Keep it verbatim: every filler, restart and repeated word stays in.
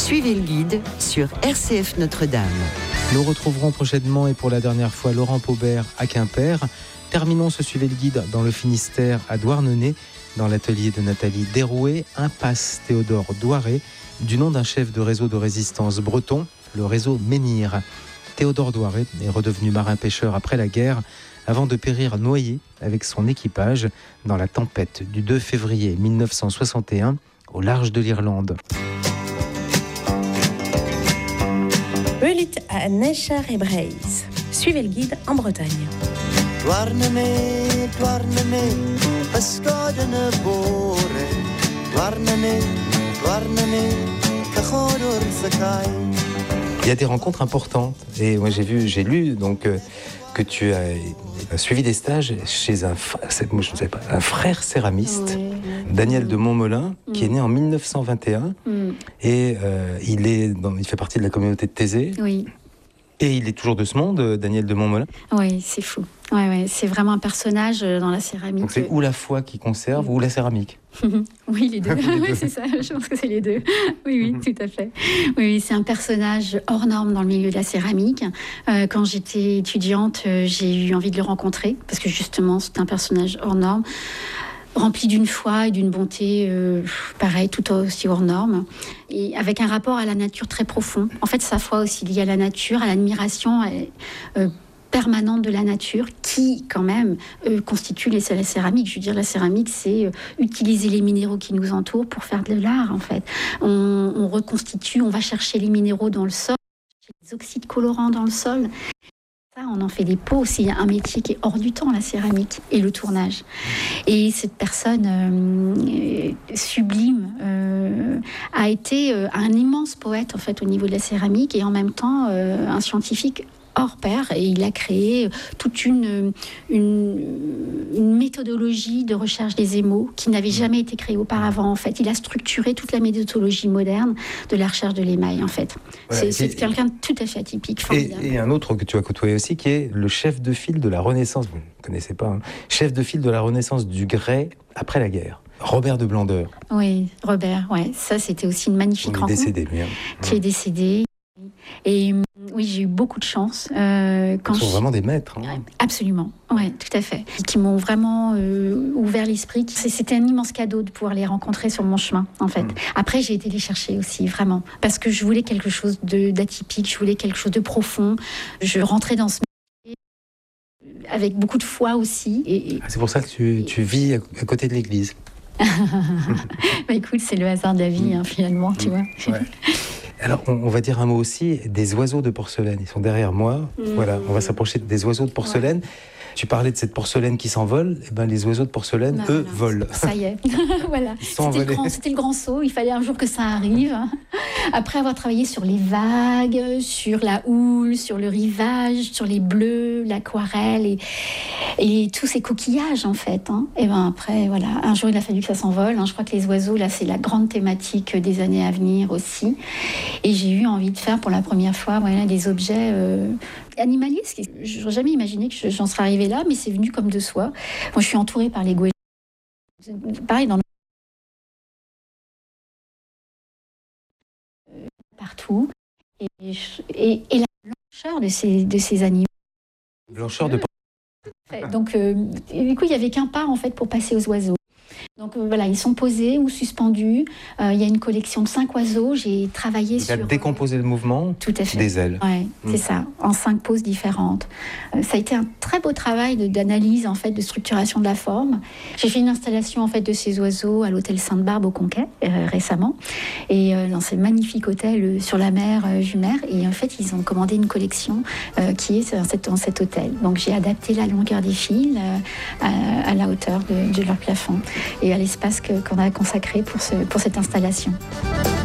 Suivez le guide sur R C F Notre-Dame. Nous retrouverons prochainement et pour la dernière fois Laurent Paubert à Quimper. Terminons ce Suivez le guide dans le Finistère à Douarnenez, dans l'atelier de Nathalie Derouet, impasse Théodore Douaret, du nom d'un chef de réseau de résistance breton, le réseau Menhir. Théodore Douaret est redevenu marin-pêcheur après la guerre, avant de périr noyé avec son équipage dans la tempête du deux février mille neuf cent soixante et un au large de l'Irlande. Eulit à Necher et Breise. Suivez le guide en Bretagne. Douarnenez, Douarnenez, Pascodene Bore, Douarnenez, Douarnenez, Cachodor Sakai. Il y a des rencontres importantes et moi j'ai vu, j'ai lu donc euh, que tu as, as suivi des stages chez un, moi, je ne sais pas, un frère céramiste, oui. Daniel de Montmolin, mm. qui est né en mille neuf cent vingt et un mm. et euh, il est dans, il fait partie de la communauté de Thésée. Oui. Et il est toujours de ce monde, Daniel de Montmolin. Oui, c'est fou. Ouais, ouais, c'est vraiment un personnage dans la céramique. Donc c'est ou la foi qui conserve mmh. ou la céramique. Oui, les deux. les deux. Oui, c'est ça. Je pense que c'est les deux. Oui, oui, mmh. tout à fait. Oui, c'est un personnage hors norme dans le milieu de la céramique. Euh, quand j'étais étudiante, euh, j'ai eu envie de le rencontrer parce que justement, c'est un personnage hors norme, rempli d'une foi et d'une bonté, euh, pareil, tout aussi hors norme, et avec un rapport à la nature très profond. En fait, sa foi aussi liée à la nature, à l'admiration euh, permanente de la nature, qui, quand même, euh, constitue les, la céramique. Je veux dire, la céramique, c'est euh, utiliser les minéraux qui nous entourent pour faire de l'art, en fait. On, on reconstitue, on va chercher les minéraux dans le sol, les oxydes colorants dans le sol. On en fait des pots, c'est un métier qui est hors du temps, la céramique et le tournage. Et cette personne euh, sublime euh, a été euh, un immense poète en fait au niveau de la céramique et en même temps euh, un scientifique hors pair, et il a créé toute une, une, une méthodologie de recherche des émaux qui n'avait jamais été créée auparavant. En fait, il a structuré toute la méthodologie moderne de la recherche de l'émail. En fait, voilà, c'est, c'est quelqu'un de tout à fait atypique. Et, et un autre que tu as côtoyé aussi, qui est le chef de file de la Renaissance. Vous ne connaissez pas, hein, chef de file de la Renaissance du grès après la guerre. Robert de Blandeur. Oui, Robert. Ouais, ça c'était aussi une magnifique On est rencontre. Décédé, merde. Qui est décédé. Et oui, j'ai eu beaucoup de chance. Euh, quand Ils sont je... vraiment des maîtres. Hein. Absolument, ouais, tout à fait. Qui m'ont vraiment euh, ouvert l'esprit. C'était un immense cadeau de pouvoir les rencontrer sur mon chemin, en fait. Mmh. Après, j'ai été les chercher aussi, vraiment. Parce que je voulais quelque chose de, d'atypique, je voulais quelque chose de profond. Je rentrais dans ce métier avec beaucoup de foi aussi. Et... Ah, c'est pour ça que tu, tu vis à côté de l'église. Bah, écoute, c'est le hasard de la vie, hein, finalement, tu vois. Ouais. Alors, on, on va dire un mot aussi des oiseaux de porcelaine. Ils sont derrière moi. Mmh. Voilà, on va s'approcher des oiseaux de porcelaine. Ouais. Tu parlais de cette porcelaine qui s'envole. Eh ben, les oiseaux de porcelaine, bah, eux, voilà. volent. Ça y est. Voilà. C'était le, grand, c'était le grand saut. Il fallait un jour que ça arrive. Après avoir travaillé sur les vagues, sur la houle, sur le rivage, sur les bleus, l'aquarelle et, et tous ces coquillages, en fait. Hein. Et ben après, voilà. Un jour, il a fallu que ça s'envole. Hein. Je crois que les oiseaux, là, c'est la grande thématique des années à venir aussi. Et j'ai eu envie de faire pour la première fois voilà, des objets euh, animaliers. Je n'aurais jamais imaginé que j'en serais arrivée là, mais c'est venu comme de soi. Moi, je suis entourée par les goélands. Pareil, dans le... partout. Et, et, et la blancheur de ces, de ces animaux. Blancheur de... Donc, euh, du coup, il n'y avait qu'un pas, en fait, pour passer aux oiseaux. Donc euh, voilà, ils sont posés ou suspendus. Euh, il y a une collection de cinq oiseaux. J'ai travaillé il sur... Il a décomposé euh, le mouvement tout à fait. Des ailes. Ouais, mmh. C'est ça, en cinq poses différentes. Euh, ça a été un très beau travail de, d'analyse, en fait, de structuration de la forme. J'ai fait une installation, en fait, de ces oiseaux à l'hôtel Sainte-Barbe au Conquet, euh, récemment. Et euh, dans ce magnifique hôtel euh, sur la mer euh, Jumer. Et en fait, ils ont commandé une collection euh, qui est dans, cette, dans cet hôtel. Donc j'ai adapté la longueur des fils euh, à, à la hauteur de, de leur plafond. Et à l'espace que, qu'on a consacré pour, ce, pour cette installation.